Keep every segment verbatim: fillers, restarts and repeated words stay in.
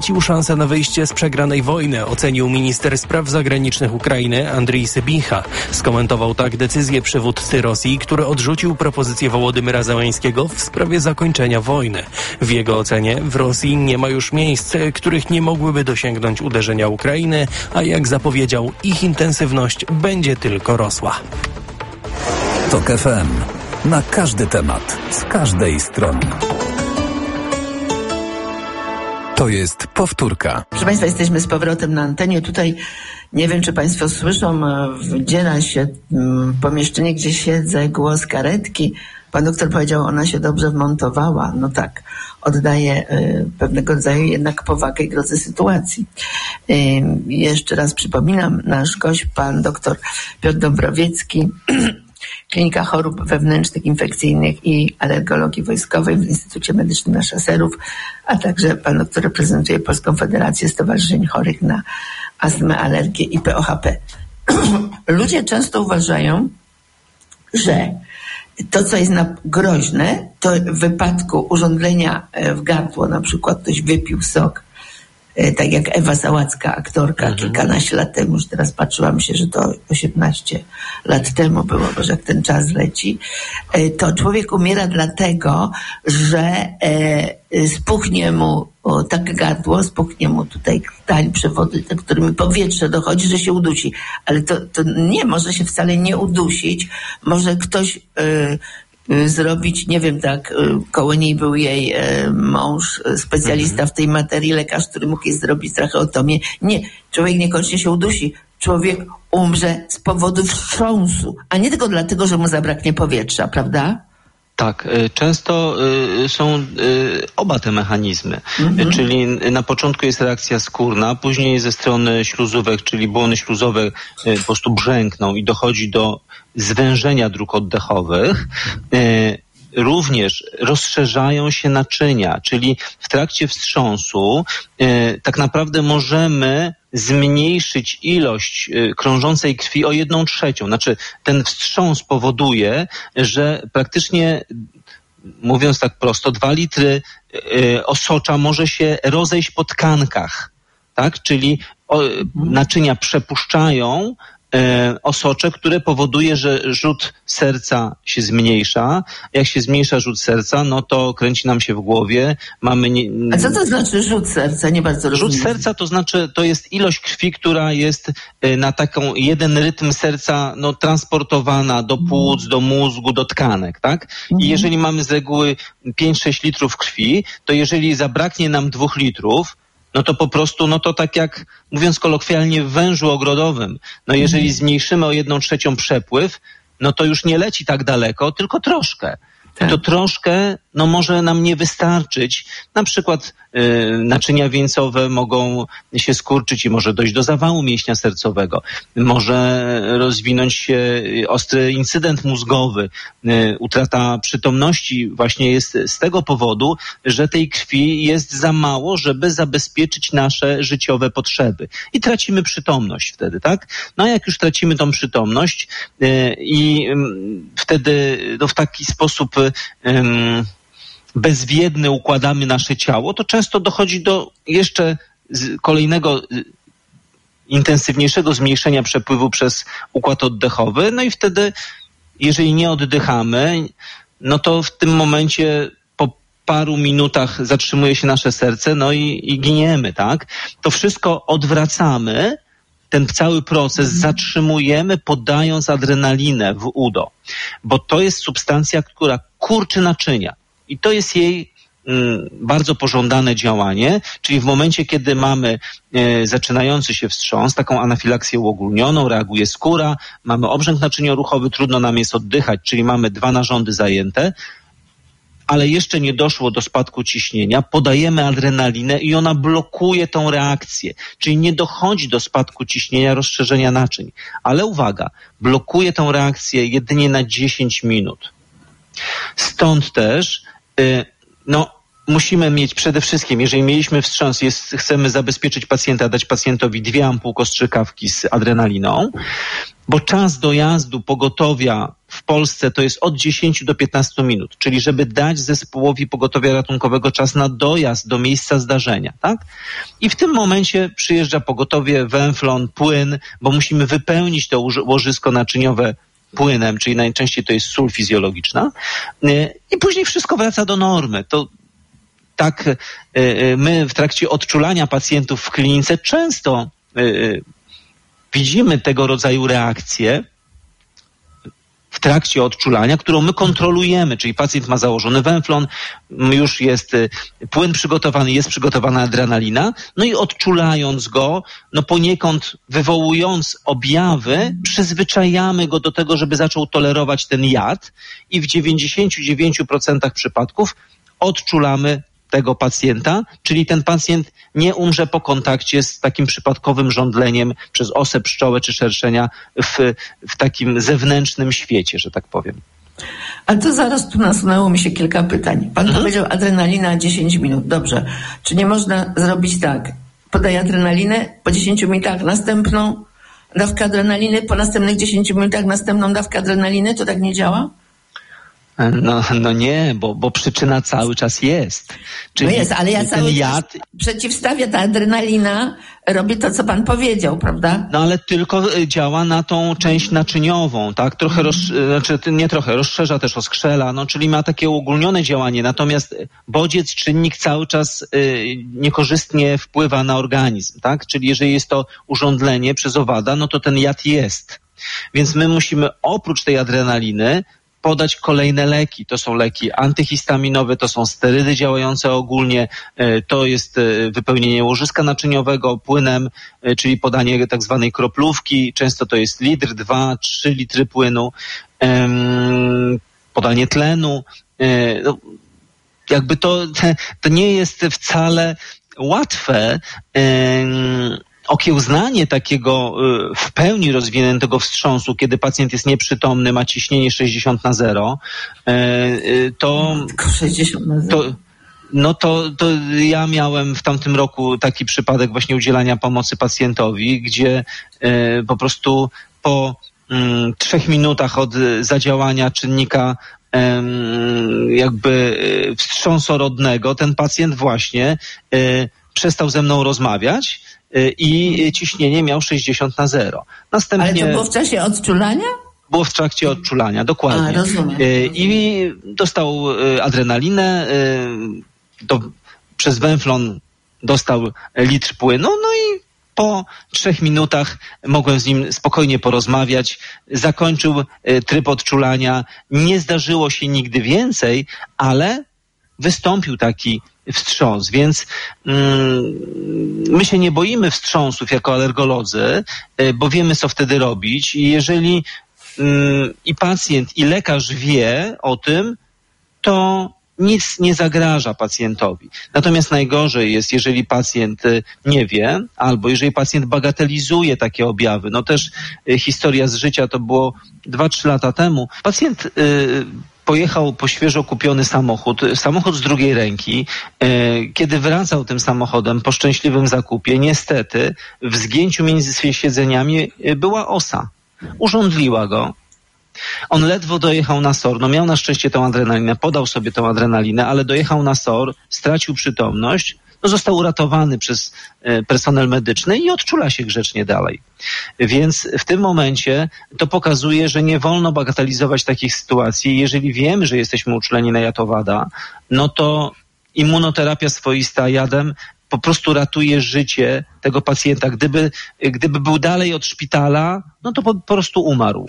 stracił szansę na wyjście z przegranej wojny, ocenił minister spraw zagranicznych Ukrainy Andrii Sybicha. Skomentował tak decyzję przywódcy Rosji, który odrzucił propozycję Wołodymyra Zełańskiego w sprawie zakończenia wojny. W jego ocenie w Rosji nie ma już miejsc, których nie mogłyby dosięgnąć uderzenia Ukrainy, a jak zapowiedział, ich intensywność będzie tylko rosła. TOK F M. Na każdy temat, z każdej strony. To jest powtórka. Proszę Państwa, jesteśmy z powrotem na antenie. Tutaj nie wiem, czy Państwo słyszą, wdziera się w pomieszczenie, gdzie siedzę, głos karetki. Pan doktor powiedział, ona się dobrze wmontowała. No tak, oddaje y, pewnego rodzaju jednak powagę i drodze sytuacji. Y, jeszcze raz przypominam, nasz gość, pan doktor Piotr Dąbrowiecki, Klinika Chorób Wewnętrznych, Infekcyjnych i Alergologii Wojskowej w Instytucie Medycznym na Szaserów, a także pan doktor reprezentuje Polską Federację Stowarzyszeń Chorych na Astmę, Alergię i P O H P. Ludzie często uważają, że to, co jest na groźne, to w wypadku urządzenia w gardło, na przykład ktoś wypił sok, tak jak Ewa Sałacka, aktorka, mhm. kilkanaście lat temu, już teraz patrzyłam się, że to osiemnaście lat temu było, bo że jak ten czas leci, to człowiek umiera dlatego, że spuchnie mu o, tak gardło, spuchnie mu tutaj tań przewody, którymi powietrze dochodzi, że się udusi. Ale to, to nie, może się wcale nie udusić. Może ktoś y, zrobić, nie wiem, tak, koło niej był jej e, mąż, specjalista w tej materii, lekarz, który mógł jej zrobić tracheotomię. Nie, człowiek niekoniecznie się udusi. Człowiek umrze z powodu wstrząsu, a nie tylko dlatego, że mu zabraknie powietrza, prawda? Tak, często są oba te mechanizmy, mhm. czyli na początku jest reakcja skórna, później ze strony śluzówek, czyli błony śluzowe po prostu brzękną i dochodzi do zwężenia dróg oddechowych. Również rozszerzają się naczynia, czyli w trakcie wstrząsu tak naprawdę możemy zmniejszyć ilość krążącej krwi o jedną trzecią. Znaczy ten wstrząs powoduje, że praktycznie, mówiąc tak prosto, dwa litry osocza może się rozejść po tkankach, tak? Czyli naczynia przepuszczają osocze, które powoduje, że rzut serca się zmniejsza. Jak się zmniejsza rzut serca, no to kręci nam się w głowie. Mamy nie... A co to znaczy rzut serca? Nie bardzo rozumiem. Rzut serca to znaczy, to jest ilość krwi, która jest na taką jeden rytm serca no, transportowana do płuc, do mózgu, do tkanek, tak? I jeżeli mamy z reguły pięć sześć litrów krwi, to jeżeli zabraknie nam dwóch litrów, no to po prostu, no to tak jak, mówiąc kolokwialnie, w wężu ogrodowym. No jeżeli mm. zmniejszymy o jedną trzecią przepływ, no to już nie leci tak daleko, tylko troszkę. Tak. I to troszkę, no może nam nie wystarczyć. Na przykład y, naczynia wieńcowe mogą się skurczyć i może dojść do zawału mięśnia sercowego. Może rozwinąć się ostry incydent mózgowy. Y, utrata przytomności właśnie jest z tego powodu, że tej krwi jest za mało, żeby zabezpieczyć nasze życiowe potrzeby. I tracimy przytomność wtedy, tak? No a jak już tracimy tą przytomność y, i y, wtedy no, w taki sposób y, bezwiedny układamy nasze ciało, to często dochodzi do jeszcze kolejnego intensywniejszego zmniejszenia przepływu przez układ oddechowy. No i wtedy, jeżeli nie oddychamy, no to w tym momencie po paru minutach zatrzymuje się nasze serce, no i, i giniemy, tak? To wszystko odwracamy, ten cały proces zatrzymujemy, podając adrenalinę w udo, bo to jest substancja, która kurczy naczynia i to jest jej mm, bardzo pożądane działanie, czyli w momencie, kiedy mamy e, zaczynający się wstrząs, taką anafilaksję uogólnioną, reaguje skóra, mamy obrzęk naczynioruchowy, trudno nam jest oddychać, czyli mamy dwa narządy zajęte, ale jeszcze nie doszło do spadku ciśnienia, podajemy adrenalinę i ona blokuje tą reakcję. Czyli nie dochodzi do spadku ciśnienia, rozszerzenia naczyń. Ale uwaga, blokuje tą reakcję jedynie na dziesięć minut. Stąd też, yy, no, musimy mieć przede wszystkim, jeżeli mieliśmy wstrząs, jest, chcemy zabezpieczyć pacjenta, dać pacjentowi dwie ampułki ostrzykawki z adrenaliną, bo czas dojazdu pogotowia w Polsce to jest od dziesięć do piętnastu minut, czyli żeby dać zespołowi pogotowia ratunkowego czas na dojazd do miejsca zdarzenia, tak? I w tym momencie przyjeżdża pogotowie, węflon, płyn, bo musimy wypełnić to łożysko naczyniowe płynem, czyli najczęściej to jest sól fizjologiczna, i później wszystko wraca do normy. To tak my w trakcie odczulania pacjentów w klinice często widzimy tego rodzaju reakcje w trakcie odczulania, którą my kontrolujemy, czyli pacjent ma założony węflon, już jest płyn przygotowany, jest przygotowana adrenalina, no i odczulając go, no poniekąd wywołując objawy, przyzwyczajamy go do tego, żeby zaczął tolerować ten jad i w dziewięćdziesięciu dziewięciu procentach przypadków odczulamy tego pacjenta, czyli ten pacjent nie umrze po kontakcie z takim przypadkowym żądleniem przez osę, pszczołę czy szerszenia w, w takim zewnętrznym świecie, że tak powiem. Ale to zaraz tu nasunęło mi się kilka pytań. Pan mhm. powiedział adrenalina dziesięć minut. Dobrze. Czy nie można zrobić tak? Podaj adrenalinę, po dziesięciu minutach następną dawkę adrenaliny, po następnych dziesięciu minutach następną dawkę adrenaliny? To tak nie działa? No, no nie, bo, bo przyczyna cały czas jest. Czyli no jest, ale ja cały jad... czas przeciwstawię, ta adrenalina robi to, co pan powiedział, prawda? No ale tylko działa na tą część naczyniową, tak? Trochę, roz... znaczy nie trochę, rozszerza też oskrzela, no czyli ma takie uogólnione działanie, natomiast bodziec, czynnik cały czas y, niekorzystnie wpływa na organizm, tak? Czyli jeżeli jest to urządlenie przez owada, no to ten jad jest. Więc my musimy oprócz tej adrenaliny podać kolejne leki. To są leki antyhistaminowe, to są sterydy działające ogólnie, to jest wypełnienie łożyska naczyniowego płynem, czyli podanie tak zwanej kroplówki. Często to jest litr, dwa, trzy litry płynu, podanie tlenu. Jakby to, to nie jest wcale łatwe. Okiełznanie takiego y, w pełni rozwiniętego wstrząsu, kiedy pacjent jest nieprzytomny, ma ciśnienie sześćdziesiąt na zero, y, y, to... Tylko sześćdziesiąt na zero. To, no to, to ja miałem w tamtym roku taki przypadek właśnie udzielania pomocy pacjentowi, gdzie y, po prostu po y, trzech minutach od zadziałania czynnika y, jakby wstrząsorodnego ten pacjent właśnie y, przestał ze mną rozmawiać i ciśnienie miał sześćdziesiąt na zero. Następnie... Ale to było w czasie odczulania? Było w trakcie odczulania, dokładnie. A, rozumiem. I dostał adrenalinę, do, przez węflon dostał litr płynu, no i po trzech minutach mogłem z nim spokojnie porozmawiać. Zakończył tryb odczulania. Nie zdarzyło się nigdy więcej, ale wystąpił taki wstrząs, więc mm, my się nie boimy wstrząsów jako alergolodzy, bo wiemy, co wtedy robić i jeżeli mm, i pacjent, i lekarz wie o tym, to nic nie zagraża pacjentowi. Natomiast najgorzej jest, jeżeli pacjent nie wie, albo jeżeli pacjent bagatelizuje takie objawy. No też y, historia z życia to było dwa trzy lata temu. Pacjent y, pojechał po świeżo kupiony samochód, samochód z drugiej ręki. Kiedy wracał tym samochodem po szczęśliwym zakupie, niestety w zgięciu między siedzeniami była osa. Urządliła go. On ledwo dojechał na S O R, no miał na szczęście tę adrenalinę, podał sobie tę adrenalinę, ale dojechał na S O R, stracił przytomność, no został uratowany przez personel medyczny i odczula się grzecznie dalej. Więc w tym momencie to pokazuje, że nie wolno bagatelizować takich sytuacji. Jeżeli wiemy, że jesteśmy uczuleni na jad owada, no to immunoterapia swoista jadem po prostu ratuje życie tego pacjenta. Gdyby, gdyby był dalej od szpitala, no to po, po prostu umarł.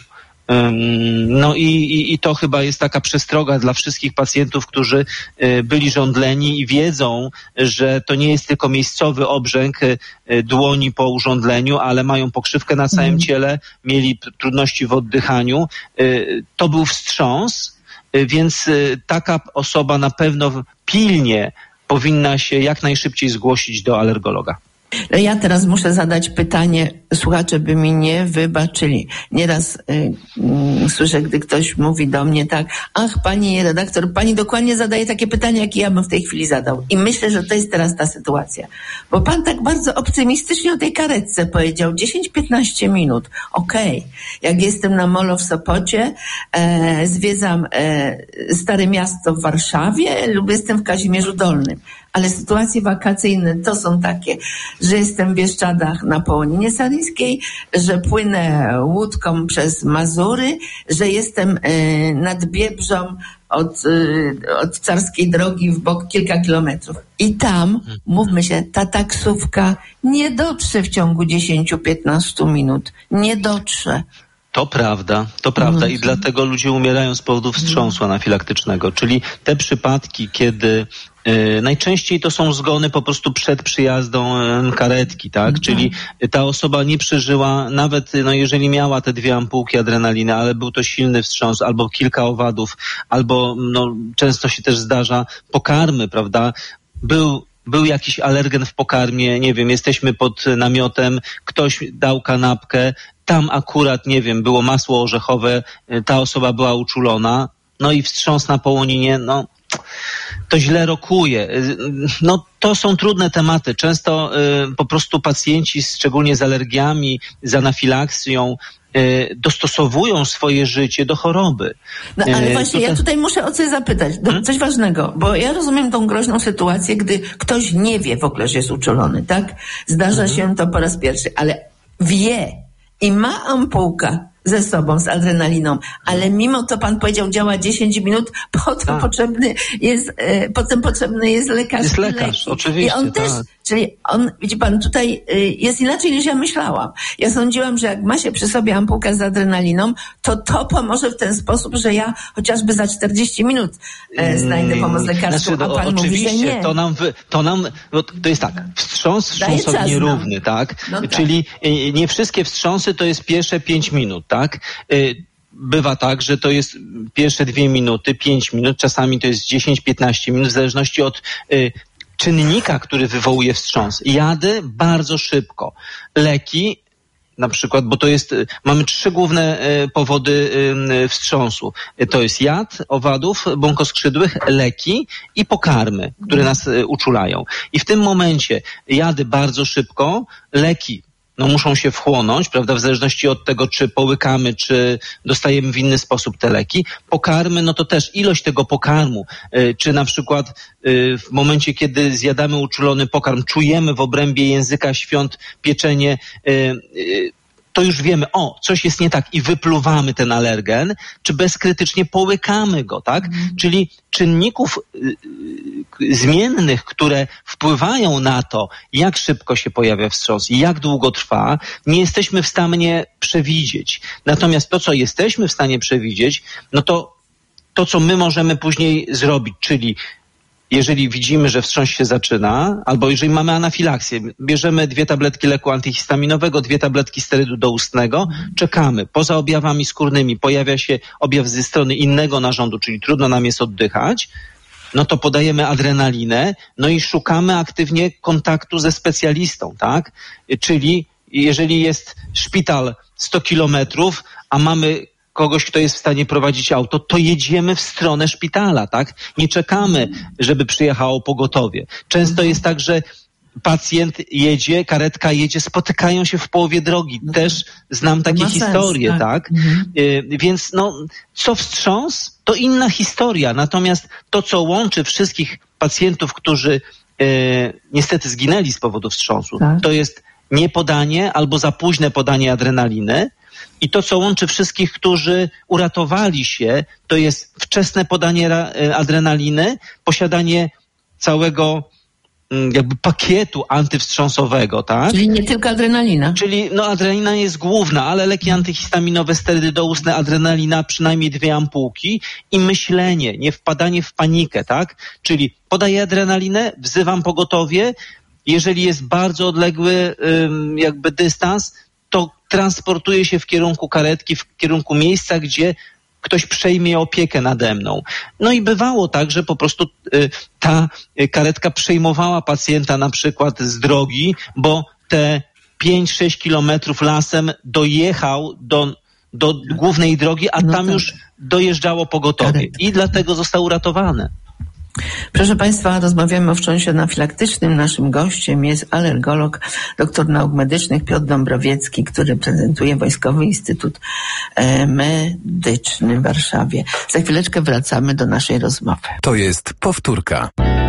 No i, i, i to chyba jest taka przestroga dla wszystkich pacjentów, którzy byli żądleni i wiedzą, że to nie jest tylko miejscowy obrzęk dłoni po urządleniu, ale mają pokrzywkę na całym ciele, mieli trudności w oddychaniu. To był wstrząs, więc taka osoba na pewno pilnie powinna się jak najszybciej zgłosić do alergologa. Ja teraz muszę zadać pytanie słuchacze by mi nie wybaczyli. Nieraz y, y, słyszę, gdy ktoś mówi do mnie tak, ach, pani redaktor, pani dokładnie zadaje takie pytania, jakie ja bym w tej chwili zadał. I myślę, że to jest teraz ta sytuacja. Bo pan tak bardzo optymistycznie o tej karetce powiedział, dziesięć piętnaście minut. Okej. Okay. Jak jestem na Molo w Sopocie, e, zwiedzam e, Stare Miasto w Warszawie lub jestem w Kazimierzu Dolnym. Ale sytuacje wakacyjne to są takie, że jestem w Bieszczadach na Połoninie Saryjskiej, że płynę łódką przez Mazury, że jestem y, nad Biebrzą od, y, od Carskiej Drogi w bok kilka kilometrów. I tam, mówmy się, ta taksówka nie dotrze w ciągu dziesięć piętnaście minut. Nie dotrze. To prawda, to prawda i dlatego ludzie umierają z powodu wstrząsu anafilaktycznego, czyli te przypadki, kiedy y, najczęściej to są zgony po prostu przed przyjazdą y, karetki, tak? Czyli ta osoba nie przeżyła, nawet no jeżeli miała te dwie ampułki adrenaliny, ale był to silny wstrząs, albo kilka owadów, albo no często się też zdarza pokarmy, prawda? Był Był jakiś alergen w pokarmie, nie wiem, jesteśmy pod namiotem, ktoś dał kanapkę, tam akurat, nie wiem, było masło orzechowe, ta osoba była uczulona, no i wstrząs na Połoninie, no to źle rokuje. No to są trudne tematy. Często y, po prostu pacjenci, szczególnie z alergiami, z anafilaksją, y, dostosowują swoje życie do choroby. No ale y, właśnie, tutaj... ja tutaj muszę o coś zapytać, do, hmm? coś ważnego, bo ja rozumiem tą groźną sytuację, gdy ktoś nie wie w ogóle, że jest uczulony, tak? Zdarza hmm. się to po raz pierwszy, ale wie i ma ampułkę ze sobą, z adrenaliną, ale mimo to pan powiedział, działa dziesięć minut, potem tak. potrzebny jest, e, potem potrzebny jest lekarz. Jest lekarz, leki. oczywiście. I on tak. też, czyli on, widzi pan, tutaj y, jest inaczej niż ja myślałam. Ja sądziłam, że jak ma się przy sobie ampułkę z adrenaliną, to to pomoże w ten sposób, że ja chociażby za czterdzieści minut e, znajdę pomoc lekarską, znaczy, no, a pan oczywiście, mówi, że nie. To nam, wy, to nam, to jest tak, wstrząs wstrząsowy nierówny, tak? No tak? Czyli y, nie wszystkie wstrząsy to jest pierwsze pięć minut, tak? Y, Bywa tak, że to jest pierwsze dwie minuty, pięć minut, czasami to jest dziesięć piętnaście minut, w zależności od y, czynnika, który wywołuje wstrząs. Jady bardzo szybko. Leki, na przykład, bo to jest, mamy trzy główne y, powody y, wstrząsu. Y, to jest jad, owadów błonkoskrzydłych, leki i pokarmy, które nas y, uczulają. I w tym momencie jady bardzo szybko, leki no muszą się wchłonąć, prawda, w zależności od tego, czy połykamy, czy dostajemy w inny sposób te leki. Pokarmy, no to też ilość tego pokarmu, y, czy na przykład y, w momencie, kiedy zjadamy uczulony pokarm, czujemy w obrębie języka świąt pieczenie, y, y, to już wiemy, o, coś jest nie tak i wypluwamy ten alergen, czy bezkrytycznie połykamy go, tak? Mm. Czyli czynników y, y, zmiennych, które wpływają na to, jak szybko się pojawia wstrząs i jak długo trwa, nie jesteśmy w stanie przewidzieć. Natomiast to, co jesteśmy w stanie przewidzieć, no to to, co my możemy później zrobić, czyli jeżeli widzimy, że wstrząs się zaczyna, albo jeżeli mamy anafilaksję, bierzemy dwie tabletki leku antyhistaminowego, dwie tabletki sterydu doustnego, czekamy. Poza objawami skórnymi pojawia się objaw ze strony innego narządu, czyli trudno nam jest oddychać, no to podajemy adrenalinę, no i szukamy aktywnie kontaktu ze specjalistą, tak? Czyli jeżeli jest szpital sto kilometrów, a mamy kogoś, kto jest w stanie prowadzić auto, to jedziemy w stronę szpitala, tak? Nie czekamy, żeby przyjechało pogotowie. Często jest tak, że pacjent jedzie, karetka jedzie, spotykają się w połowie drogi. Też znam takie historie, sens, tak? tak? Mhm. Y, więc no, co wstrząs, to inna historia. Natomiast to, co łączy wszystkich pacjentów, którzy y, niestety zginęli z powodu wstrząsu, tak. to jest niepodanie albo za późne podanie adrenaliny. I to, co łączy wszystkich, którzy uratowali się, to jest wczesne podanie adrenaliny, posiadanie całego jakby pakietu antywstrząsowego, tak? Czyli nie tylko adrenalina. Czyli no adrenalina jest główna, ale leki antyhistaminowe, sterydy doustne, adrenalina, przynajmniej dwie ampułki i myślenie, nie wpadanie w panikę, tak? Czyli podaję adrenalinę, wzywam pogotowie, jeżeli jest bardzo odległy ym, jakby dystans, to transportuje się w kierunku karetki, w kierunku miejsca, gdzie ktoś przejmie opiekę nade mną. No i bywało tak, że po prostu y, ta karetka przejmowała pacjenta na przykład z drogi, bo te pięć sześć kilometrów lasem dojechał do, do głównej drogi, a no tam tak. już dojeżdżało pogotowie. Karetka. I dlatego został uratowany. Proszę Państwa, rozmawiamy o wstrząsie anafilaktycznym. Naszym gościem jest alergolog, doktor nauk medycznych Piotr Dąbrowiecki, który prezentuje Wojskowy Instytut Medyczny w Warszawie. Za chwileczkę wracamy do naszej rozmowy. To jest powtórka.